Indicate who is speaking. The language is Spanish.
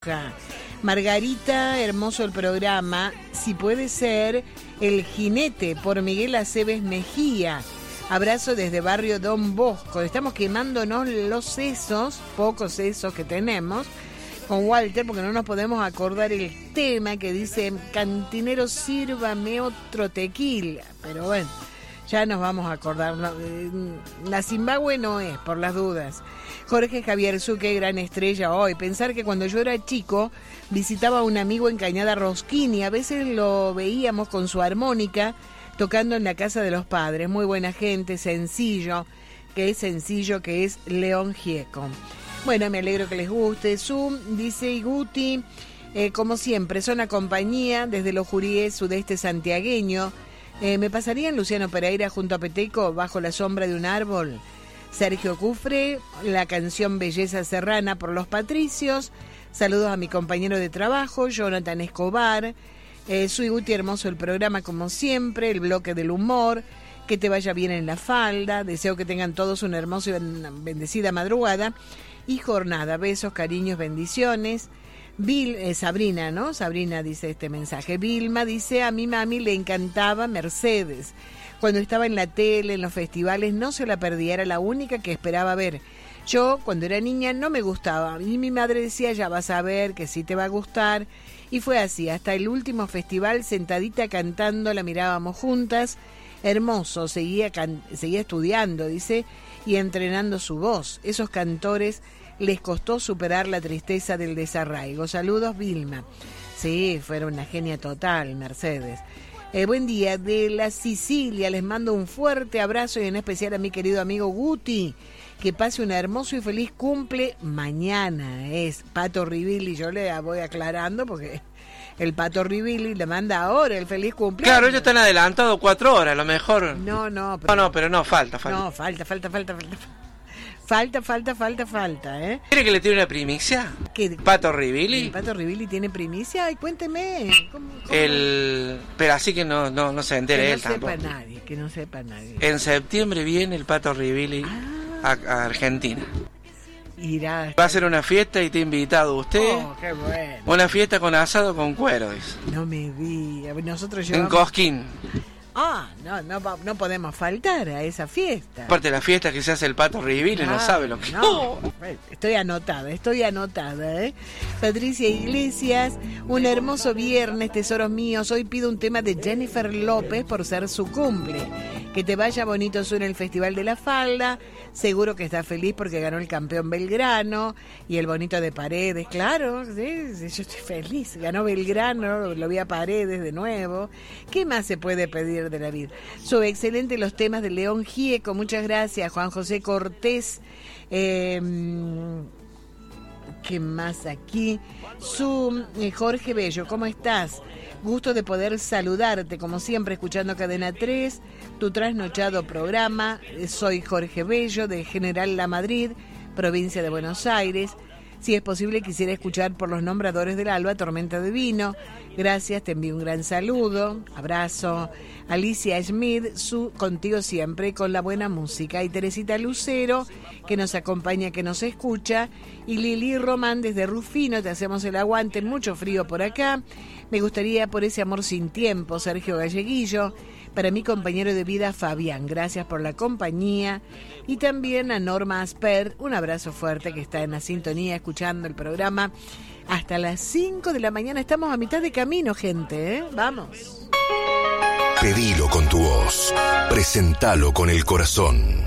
Speaker 1: Roja. Margarita, hermoso el programa. Si puede ser, El Jinete, por Miguel Aceves Mejía. Abrazo desde barrio Don Bosco. Estamos quemándonos los sesos, pocos sesos que tenemos, con Walter, porque no nos podemos acordar el tema que dice: cantinero, sírvame otro tequila. Pero bueno, ya nos vamos a acordar. La Zimbabue no es, por las dudas. Jorge Javier Suque, gran estrella hoy. Pensar que cuando yo era chico visitaba a un amigo en Cañada Rosquini. A veces lo veíamos con su armónica tocando en la casa de los padres. Muy buena gente, sencillo, que es León Gieco. Bueno, me alegro que les guste. Zoom, dice Iguti, como siempre, son la compañía desde los Juríes sudeste santiagueño. ¿Me pasarían Luciano Pereira junto a Peteco bajo la sombra de un árbol? Sergio Cufre, la canción Belleza Serrana por los Patricios. Saludos a mi compañero de trabajo, Jonathan Escobar. Soy Guti, hermoso el programa como siempre, el bloque del humor, que te vaya bien en la falda, deseo que tengan todos una hermosa y bendecida madrugada y jornada, besos, cariños, bendiciones. Sabrina, ¿no? Sabrina dice este mensaje. Vilma dice: a mi mami le encantaba Mercedes, cuando estaba en la tele, en los festivales, no se la perdía, era la única que esperaba ver. Yo, cuando era niña, no me gustaba, y mi madre decía: ya vas a ver que sí te va a gustar. Y fue así, hasta el último festival, sentadita cantando, la mirábamos juntas. Hermoso, seguía estudiando, dice, y entrenando su voz. Esos cantores les costó superar la tristeza del desarraigo. Saludos, Vilma. Sí, fue una genia total, Mercedes. Buen día, de la Sicilia, les mando un fuerte abrazo y en especial a mi querido amigo Guti. Que pase un hermoso y feliz cumple mañana. Es Pato Rivilli, yo le voy aclarando porque el Pato Rivilli le manda ahora el feliz cumpleaños.
Speaker 2: Claro, ellos están adelantados 4 horas, a lo mejor.
Speaker 1: No,
Speaker 2: Pero no, falta.
Speaker 1: No, falta, ¿eh?
Speaker 2: ¿Quiere que le tire una primicia?
Speaker 1: ¿Qué?
Speaker 2: ¿Pato Rivilli?
Speaker 1: ¿El Pato Rivilli tiene primicia? Ay, cuénteme. ¿Cómo?
Speaker 2: Pero así que no se entere él tampoco.
Speaker 1: Que no sepa nadie.
Speaker 2: En septiembre viene el Pato Rivilli a Argentina.
Speaker 1: Irá.
Speaker 2: Va a ser una fiesta y te ha invitado usted.
Speaker 1: Oh, qué bueno.
Speaker 2: Una fiesta con asado con cuero, dice.
Speaker 1: No me diga. Nosotros llevamos...
Speaker 2: En Cosquín.
Speaker 1: No podemos faltar a esa fiesta.
Speaker 2: Aparte de la fiesta que se hace el Pato Rivilli, no sabe lo que...
Speaker 1: No. Estoy anotada, ¿eh? Patricia Iglesias, un hermoso viernes, tesoros míos. Hoy pido un tema de Jennifer López por ser su cumple. Que te vaya bonito en el Festival de la Falda. Seguro que está feliz porque ganó el campeón Belgrano y el bonito de Paredes. Claro, sí, yo estoy feliz. Ganó Belgrano, lo vi a Paredes de nuevo. ¿Qué más se puede pedir de la vida? Son excelentes los temas de León Gieco. Muchas gracias, Juan José Cortés. ¿Qué más aquí? Jorge Bello, ¿cómo estás? Gusto de poder saludarte, como siempre, escuchando Cadena 3, tu trasnochado programa. Soy Jorge Bello, de General La Madrid, provincia de Buenos Aires. Si es posible, quisiera escuchar por los nombradores del alba, Tormenta de Vino. Gracias, te envío un gran saludo. Abrazo. Alicia Schmidt, contigo siempre, con la buena música. Y Teresita Lucero, que nos acompaña, que nos escucha. Y Lili Román, desde Rufino, te hacemos el aguante. Mucho frío por acá. Me gustaría por ese amor sin tiempo, Sergio Galleguillo. Para mi compañero de vida, Fabián, gracias por la compañía. Y también a Norma Asper, un abrazo fuerte, que está en la sintonía, escuchando el programa hasta las 5 de la mañana. Estamos a mitad de camino, gente, ¿eh? Vamos.
Speaker 3: Pedilo con tu voz, presentalo con el corazón.